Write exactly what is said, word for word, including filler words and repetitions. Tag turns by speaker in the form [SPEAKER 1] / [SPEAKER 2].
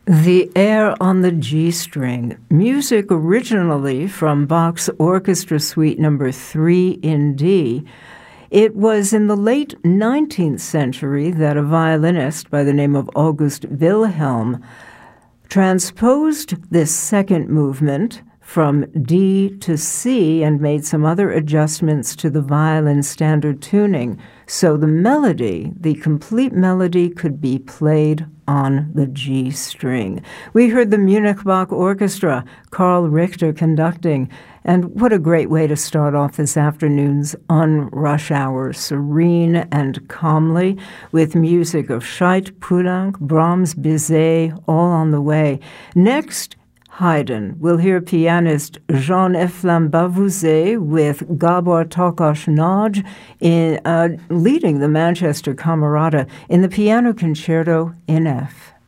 [SPEAKER 1] The Air on the G String, music originally from Bach's Orchestra Suite number three in D. It was in the late nineteenth century that a violinist by the name of August Wilhelm transposed this second movement from D to C and made some other adjustments to the violin standard tuning. So the melody, the complete melody, could be played on the G string. We heard the Munich Bach Orchestra, Karl Richter conducting, and what a great way to start off this afternoon's On Rush Hour, serene and calmly, with music of Scheidt, Poulenc, Brahms, Bizet, all on the way. Next, Haydn. We'll hear pianist Jean-Eflain Bavouzet with Gabor Tokash-Nagy in uh, leading the Manchester Camerata in the Piano Concerto in F.